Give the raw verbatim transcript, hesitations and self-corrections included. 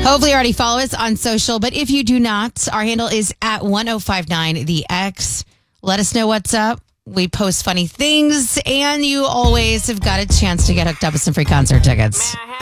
Hopefully you already follow us on social, but if you do not, our handle is at ten fifty-nine The X. Let us know what's up. We post funny things, and you always have got a chance to get hooked up with some free concert tickets.